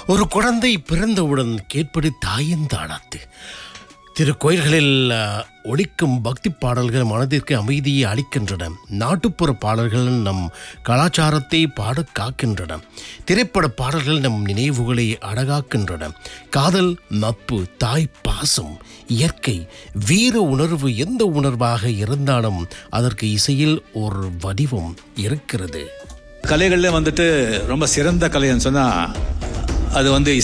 ஒரு குழந்தை பிறந்தவுடன் கேட்பது தாயின் தாளாட்டு. திருக்கோயில்களில் ஒலிக்கும் பக்தி பாடல்கள் மனதிற்கு அமைதியை அளிக்கின்றன. நாட்டுப்புற பாடல்கள் நம் கலாச்சாரத்தை பாட காக்கின்றன. திரைப்பட பாடல்கள் நம் நினைவுகளை அழகாக்கின்றன. காதல், நட்பு, தாய் பாசம், இயற்கை, வீர உணர்வு எந்த உணர்வாக இருந்தாலும் அதற்கு இசையில் ஒரு வடிவம் இருக்கிறது. கலைகள்ல வந்துட்டு ரொம்ப சிறந்த கலைன்னு சொன்னா அது